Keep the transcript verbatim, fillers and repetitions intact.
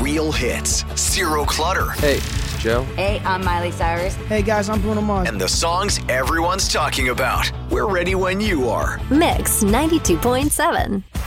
real hits, zero clutter. Hey, it's Joe. Hey, I'm Miley Cyrus. Hey guys, I'm Bruno Mars. And the songs everyone's talking about. We're ready when you are. Mix ninety-two point seven.